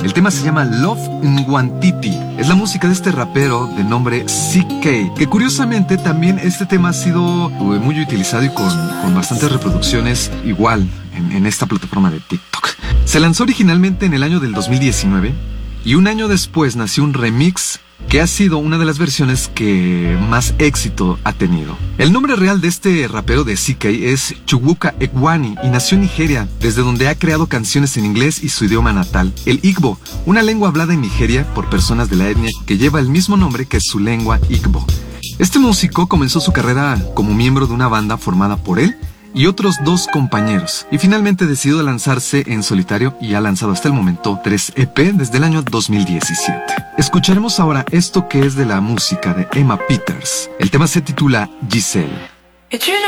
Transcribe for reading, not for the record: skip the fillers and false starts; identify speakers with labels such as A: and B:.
A: El tema se llama Love Nwantiti. Es la música de este rapero de nombre CK, que curiosamente también este tema ha sido muy utilizado y con bastantes reproducciones igual en esta plataforma de TikTok. Se lanzó originalmente en el año del 2019 y un año después nació un remix que ha sido una de las versiones que más éxito ha tenido. El nombre real de este rapero de CK es Chukwuka Ekwani y nació en Nigeria, desde donde ha creado canciones en inglés y su idioma natal, el Igbo, una lengua hablada en Nigeria por personas de la etnia que lleva el mismo nombre que su lengua Igbo. Este músico comenzó su carrera como miembro de una banda formada por él y otros 2 compañeros, y finalmente decidió lanzarse en solitario y ha lanzado hasta el momento 3 EP desde el año 2017. Escucharemos ahora esto que es de la música de Emma Peters. El tema se titula Giselle.